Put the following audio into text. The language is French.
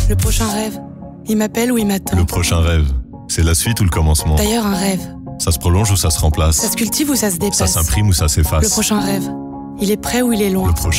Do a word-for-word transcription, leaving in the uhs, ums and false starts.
Le prochain rêve, il m'appelle ou il m'attend. Le prochain rêve, c'est la suite ou le commencement? D'ailleurs, un rêve, Ça se prolonge ou ça se remplace? ça se cultive ou ça se dépasse. Ça s'imprime ou ça s'efface? Le prochain rêve, il est près ou il est loin. Le prochain